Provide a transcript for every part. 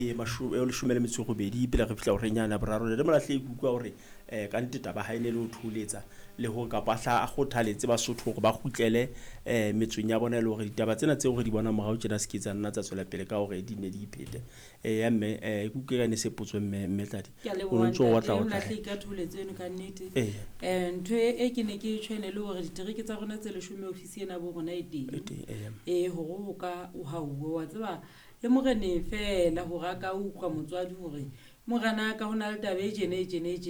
leshome le metso e robedi pele re fihla hore nyana boraro le molahle ikutlwa hore ka nnete taba ha ene le ho thuletsa le ho kapa a kgothaletse Basotho hore ba kgutlele metsong ya bona le hore ditaba tsena tseo re di bona morao tjena se ke tsa nna tsa tswela pele ka hore di ne di iphete ya mme ikutlwe ka ne se potso mme tladi o ntso wa tla o lahle ka thuletseno ka nnete ntho e ke ne ke tshwene le hore ditereke tsa rona tse leshome ofisi ena bo rona e teng hore o ka o hauwe wa tseba le morene fela ho raka utlwa motswadi hore morana ka hona le tabe jene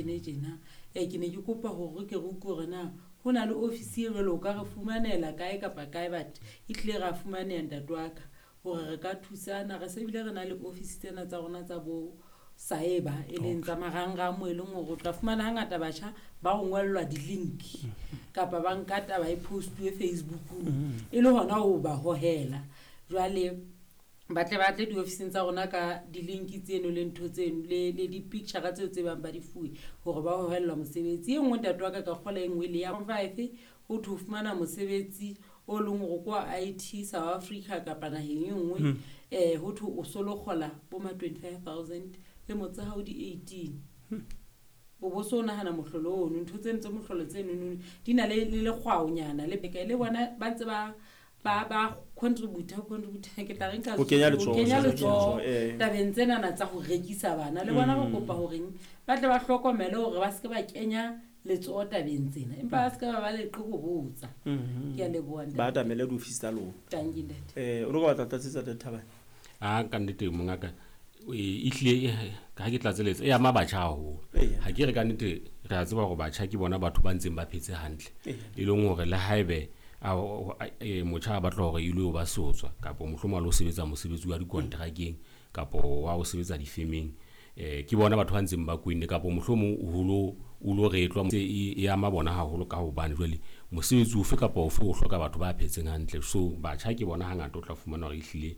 ke ne ke kopa hore ke ruko hore na hona le ofisi e jwalo ka re fumanela kae kapa kae bat itle ra fumanela ntatwaka hore re ka thusana re se bile re na le ofisi tsena tsa rona tsa bo saeba e leng tsa maranga mo e leng hore o tla fumana hangata batjha ba go ngwellwa di-link kapa ba nkata ba e postuwe Facebook e le hona ho ba hohela jwale batle di-officing tsa rona ka di-link tseno le ntho tseno le di-picture tseo tse bang ba di fuwe hore ba hohellwa mosebetsi e nngwe ntate wa ka kgola e nngwe le ya 5 ho thu fumana mosebetsi o leng hore kwa IT South Africa kapa naheng e nngwe ho thu o solo kgola bo ma 25000 le motsa hao di 18 o bo so nahana mohlolo ono ntho tseno tse mohlolo tseno di na le lekgwao nyana le beka le bona ba ntse ba contribute ke tla renka o kenya letsoho tabeng tsena na tsa go rekisa bana le bona go kopa hore ba tle ba hlokomele hore ba se ke ba kenya letsoho tabeng tsena empa ba se ke ba le qego botsa ke a leboha ba tamele di office tsa lona tangi ndate o re ba tlatsetsa Thabang ka nnete mongaka e hlile ka ke tlatseletsa ya mabatjha ho ha ke re ka nnete re a tseba go batjha ke bona batho ba ntseng ba phetse hantle e leng hore le haebe motjha ba tlo hore ile o ba sotswa kapo mohlomong lo sebetsa mosebetsi wa dikontrakeng kapo wa o sebetsa difemeng ke bona batho ba ntseng ba kwenne kapo mohlomong o lo retlwa e ama bona haholo ka hobane jwale mosebetsi ofe kapo ofe o hloka batho ba phetseng hantle so batjha ke bona hangata o tla fumana hore ehlile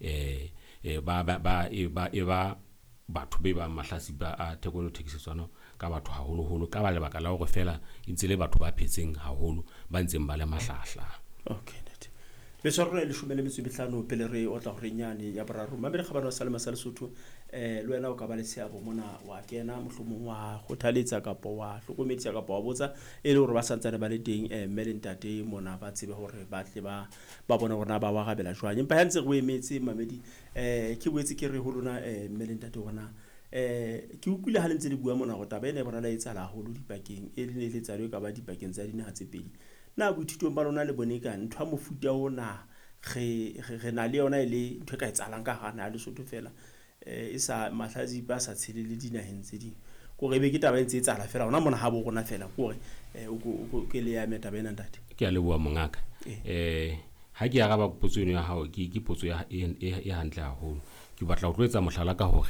ba batho be ba mahlasipa a tekolo thekisetswana ka batho haholo ka ba lebaka la hore fela intse le batho ba phetseng haholo ba ntseng ba le mahlahla. Okay ntate le sorona le shumele metsebihlano pele re o tla gore nyane ya boraro mamele khabana sa le Lesotho le wena o ka ba le seabo mona wa kena mohlomong wa khothaletsa kapo wa hlokomedisa kapo wa botsa e le hore ba santsane ba le teng melentate mona ba tsebe hore ba tle ba bona hore na ba wa gabela jwang empa hantse re emetse mamedi ke boetse ke re ho lona melentate hona ke utlwile ha le ntse le bua mona go taba ene bona la etsala haholo dipakeng e le letsalo ka ba dipakeng tsa dinaha tse pedi na boithutong ba lona le bone ka ntwa mofuta ona re na le yona ile ntwe ka etsalang ka gana le Lesotho fela e sa mahlazi ba sa tshele le dinaheng tse di go re be ke taba ntse etsala fela ona mona ha bo rona fela gore o ke le ya meta bena ntate ke a leboa mongaka ha ke araba potso eno ya hao ke potso ya hantle haholo ke batla go tloetsa mohlala ka hore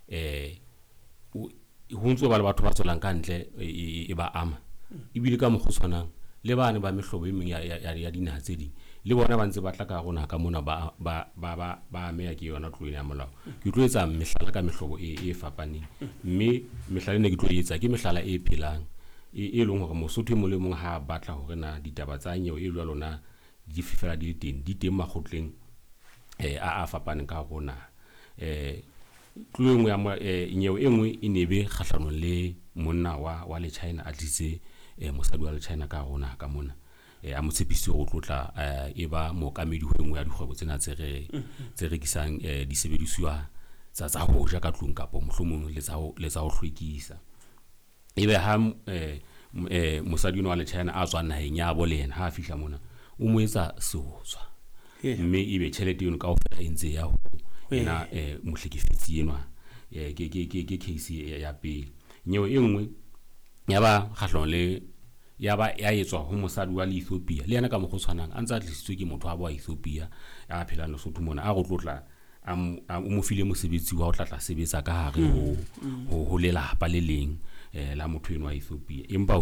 ho ntse ba le batho ba tsolang ka ntle e ba ama ibile ka mogotshwanang le bana ba mehlobo e meng ya dinaha tse ding le bona ba ntse ba tla ka rona ka mona ba meya ke yona tloene ya molao ke tlo etsa mehlala ka mehlobo e fapaneng mme mehlala ne ke tlo etsa ke mehlala e phelang e leng hore Mosotho mo le mong ha batla hore na ditaba tsa nyeo e jwa lona di fifela di teng makgotleng a fapaneng ka rona tlolong ya nyeo e nngwe e nebe kgahlanong le monna wa le China a tlise mosadi wa le China ka rona ka mona a motshepiso go tlotla e ba mookamedi ho engwe ya dikgwebo tsena tse rekisang disebediswa tsa ho ja ka tlung kapo mohlomong le tsa ho hlwekisa ebe ha mosadi wa le China a tswa naheng ya bo lena ha fihla mona o mo etsa sehotswa mme ebe tšhelete yona ka o fela entse ya ho ena mohlekefetsi enwa ke case ya pele nyeo e nngwe ya ba kgahlong le ya ba ya etswa ho mosadi wa le Ethiopia le yana ka mogotshwanang a ntse a tlisitswe ke motho wa ba Ethiopia a phela Lesotho mona a go tlotla a mo file mosebetsi wa ho tlatla sebetsa ka hare ho lelapa le leng la motho enwa wa Ethiopia empa